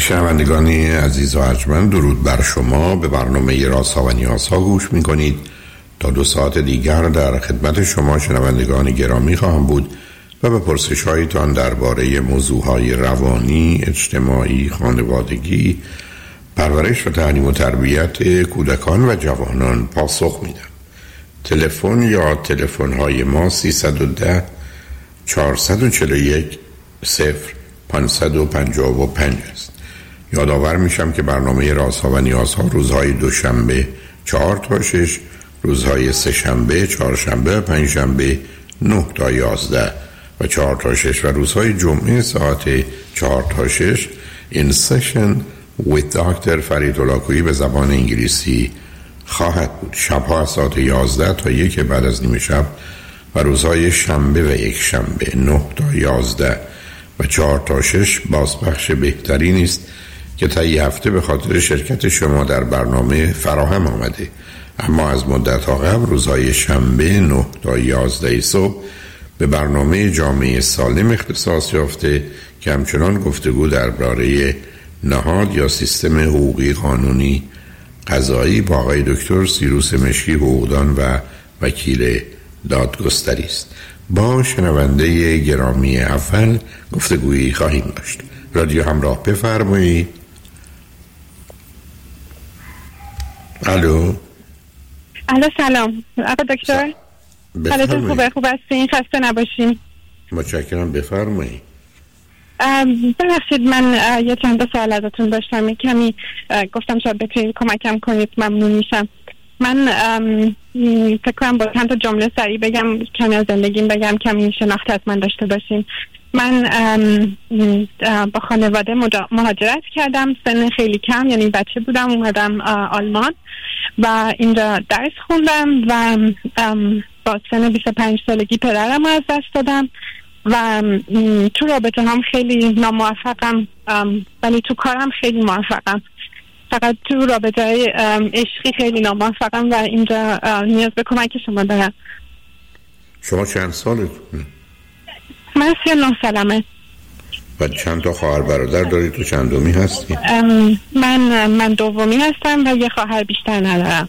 شنوندگانی عزیز و ارجمند، درود بر شما. به برنامه رازها و نیازها گوش میکنید. تا 2 ساعت دیگر در خدمت شما شنوندگان گرامی خواهم بود و به پرسش هایتان درباره موضوعهای روانی، اجتماعی، خانوادگی، پرورش و تعلیم و تربیت کودکان و جوانان پاسخ میدم. تلفن یا تلفن های ما 310 441 0555 است. یادآور میشم که برنامه رازها و نیازها روزهای دوشنبه 4 تا 6، روزهای سه‌شنبه، چهارشنبه و پنجشنبه 9 تا 11 و 4 تا 6 و روزهای جمعه ساعت 4 تا 6 این سشن with دکتر فرید هلاکویی به زبان انگلیسی خواهد بود. شبها از ساعت 11 تا 1 بعد از نیمه شب و روزهای شنبه و یک شنبه 9 تا 11 و 4 تا 6 بازپخش بهتری است که تا یه هفته به خاطر شرکت شما در برنامه فراهم آمده. اما از مدت‌ها قبل روزهای شنبه 9 تا 11 صبح به برنامه جامعه سالم اختصاص یافته که همچنان گفتگو درباره نهاد یا سیستم حقوقی قانونی قضایی با آقای دکتر سیروس مشکی، حقوقدان و وکیل دادگستری است. با شنونده گرامی اول گفتگویی خواهیم داشت. رادیو همراه، بفرمایید. الو سلام آقا دکتر. حالتون خوبه؟ خوب هستین؟ خسته نباشین. متشکرم، بفرمایید. ببخشید من یه چند تا سوال ازتون داشتم، کمی گفتم شاید بتونید کمکم کنید، ممنون میشم. من فکر کنم با چند تا جمله سریع بگم، کمی از زندگیم بگم، کمی شناخت از من داشته باشین. من با خانواده مهاجرت کردم، سن خیلی کم، یعنی بچه بودم، اومدم آلمان و اینجا درس خوندم و با سن 25 سالگی پدرم از دست دادم و تو رابطه هم خیلی ناموفقم، ولی تو کارم خیلی موفقم. فقط تو رابطه های عشقی خیلی ناموفقم و اینجا نیاز به کمک شما دارم. شما چند سالتونه؟ من 39 سالمه. و چند تا خواهر برادر دارید؟ تو چندمی هستی؟ من دومی هستم و یه خواهر بیشتر ندارم.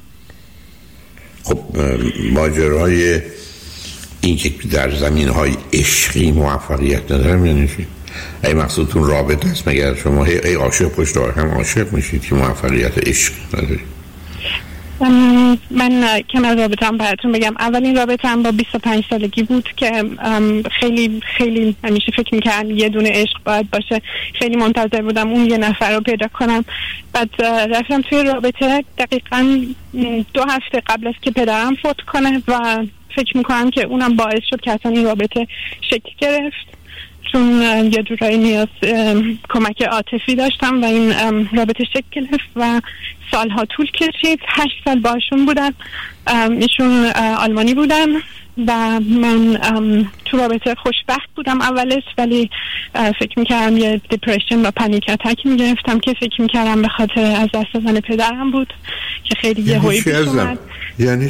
خب ماجرای این که در زمین‌های عشقی موفقیت ندارم یعنی چی؟ ای مقصودتون رابطه است؟ مگر شما ای عاشق پشت هم عاشق میشید که موفقیت عشقی ندارید؟ من کم از رابطه‌ام براتون بگم. اولین رابطه‌ام با 25 سالگی بود که خیلی خیلی همیشه فکر می‌کردم یه دونه عشق باید باشه. خیلی منتظر بودم اون یه نفر رو پیدا کنم. بعد رفتم توی رابطه دقیقاً 2 هفته قبل از که پدرم فوت کنه و فکر می‌کنم که اونم باعث شد که اصلا این رابطه شکل گرفت، چون یه جورایی نیاز کمک عاطفی داشتم و این رابطه شکل گرفت و سالها طول کشید. 8 سال باشون بودم. ایشون آلمانی بودن و من تو رابطه خوشبخت بودم اولش، ولی فکر میکردم یه دیپرشن و پانیک اتک میگرفتم که فکر میکردم به خاطر از دست دادن پدرم بود که خیلی یهویی پیش اومد. یعنی